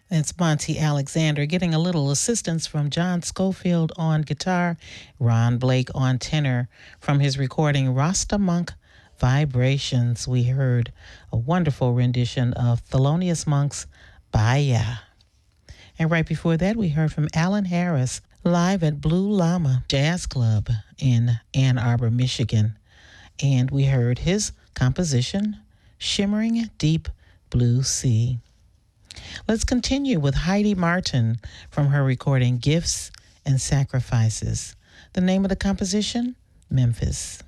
It's Monty Alexander getting a little assistance from John Schofield on guitar, Ron Blake on tenor. From his recording Rasta Monk Vibrations, we heard a wonderful rendition of Thelonious Monk's Baya. And right before that, we heard from Alan Harris live at Blue Llama Jazz Club in Ann Arbor, Michigan. And we heard his composition, Shimmering Deep Blue Sea. Let's continue with Heidi Martin from her recording Gifts and Sacrifices. The name of the composition, Memphis.